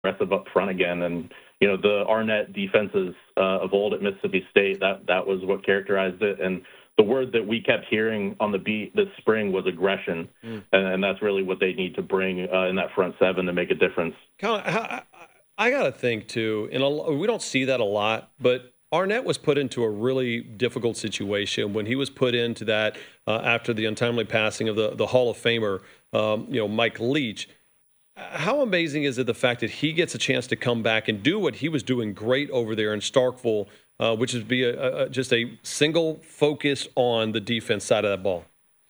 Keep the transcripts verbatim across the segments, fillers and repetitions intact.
aggressive up front again. And, you know, the Arnett defenses uh, of old at Mississippi State, that, that was what characterized it. And the word that we kept hearing on the beat this spring was aggression. Mm. And, and that's really what they need to bring uh, in that front seven to make a difference. I, I got to think, too, and we don't see that a lot, but Arnett was put into a really difficult situation when he was put into that uh, after the untimely passing of the, the Hall of Famer, um, you know, Mike Leach. How amazing is it the fact that he gets a chance to come back and do what he was doing great over there in Starkville, uh, which is be a, a, just a single focus on the defense side of that ball?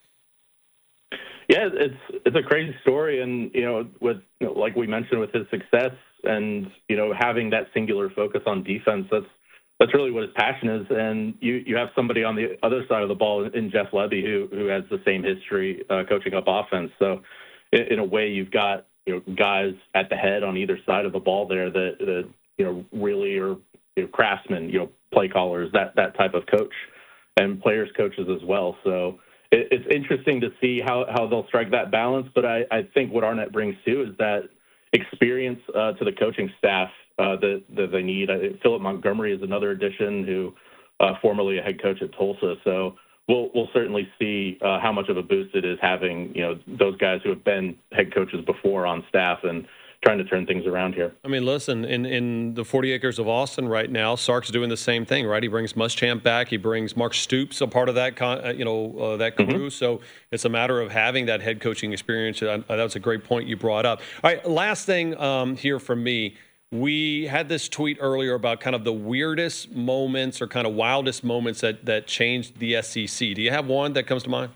Yeah, it's it's a crazy story, and you know, with you know, like we mentioned, with his success and you know having that singular focus on defense, that's that's really what his passion is. And you you have somebody on the other side of the ball in Jeff Lebby who who has the same history uh, coaching up offense. So in, in a way, you've got you know guys at the head on either side of the ball there that, that you know really are you know, craftsmen, you know play callers, that that type of coach, and players coaches as well. So it, it's interesting to see how, how they'll strike that balance. But I, I think what Arnett brings too is that experience uh, to the coaching staff uh, that, that they need. I, Philip Montgomery is another addition who uh, formerly a head coach at Tulsa. So we'll we'll certainly see uh, how much of a boost it is having you know those guys who have been head coaches before on staff and trying to turn things around here. I mean, listen, in, in the forty acres of Austin right now, Sark's doing the same thing, right? He brings Muschamp back. He brings Mark Stoops, a part of that, con, you know, uh, that crew. Mm-hmm. So it's a matter of having that head coaching experience. Uh, that's a great point you brought up. All right, last thing um, here from me. We had this tweet earlier about kind of the weirdest moments or kind of wildest moments that, that changed the S E C. Do you have one that comes to mind?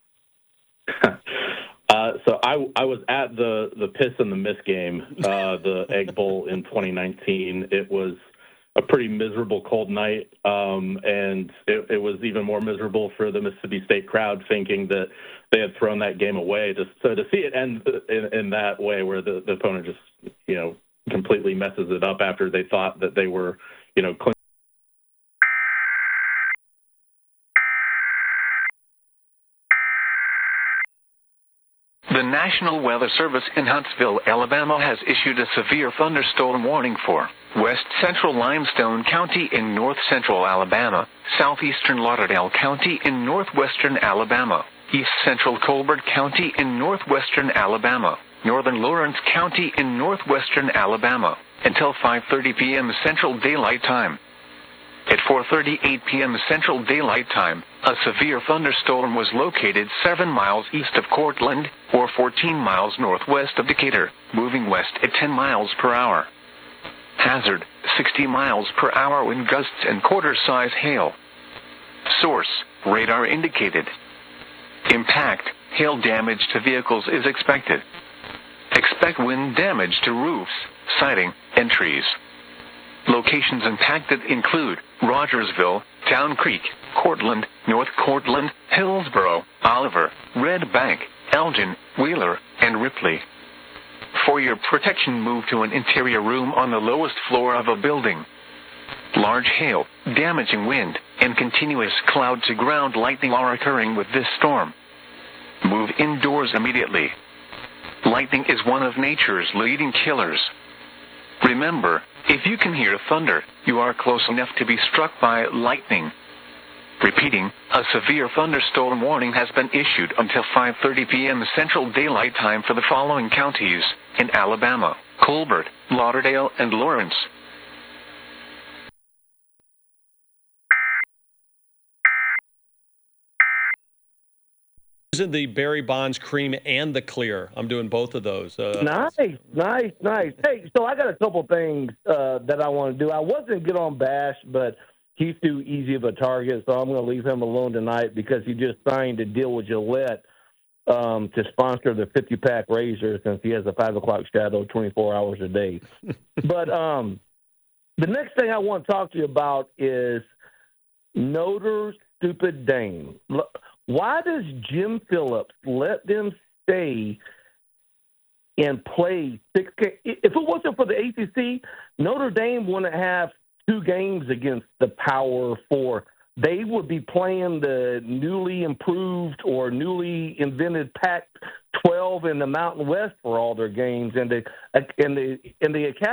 Uh, so I, I was at the, the piss and the miss game, uh, the Egg Bowl in twenty nineteen. It was a pretty miserable cold night, um, and it, it was even more miserable for the Mississippi State crowd, thinking that they had thrown that game away. Just, so to see it end in, in that way, where the, the opponent just you know completely messes it up after they thought that they were you know. Clean- The National Weather Service in Huntsville, Alabama has issued a severe thunderstorm warning for west central Limestone County in north central Alabama, southeastern Lauderdale County in northwestern Alabama, east central Colbert County in northwestern Alabama, northern Lawrence County in northwestern Alabama, until five thirty p.m. Central Daylight Time. At four thirty-eight p.m. Central Daylight Time, a severe thunderstorm was located seven miles east of Cortland, or fourteen miles northwest of Decatur, moving west at ten miles per hour. Hazard, sixty miles per hour wind gusts and quarter-size hail. Source, radar indicated. Impact, hail damage to vehicles is expected. Expect wind damage to roofs, siding, and trees. Locations impacted include Rogersville, Town Creek, Cortland, North Cortland, Hillsboro, Oliver, Red Bank, Elgin, Wheeler, and Ripley. For your protection, move to an interior room on the lowest floor of a building. Large hail, damaging wind, and continuous cloud-to-ground lightning are occurring with this storm. Move indoors immediately. Lightning is one of nature's leading killers. Remember, if you can hear thunder, you are close enough to be struck by lightning. Repeating, a severe thunderstorm warning has been issued until five thirty p.m. Central Daylight Time for the following counties in Alabama: Colbert, Lauderdale, and Lawrence. Using the Barry Bonds cream and the clear. I'm doing both of those. Uh, nice, nice, nice. Hey, so I got a couple things uh, that I want to do. I wasn't good on Bash, but he's too easy of a target, so I'm going to leave him alone tonight because he just signed a deal with Gillette um, to sponsor the fifty-pack razor since he has a five o'clock shadow twenty-four hours a day. But um, the next thing I want to talk to you about is Notre Stupid Dame. Why does Jim Phillips let them stay and play six games? If it wasn't for the A C C, Notre Dame wouldn't have two games against the Power Four they would be playing the newly improved or newly invented Pac twelve in the Mountain West for all their games, and the and the and the Academy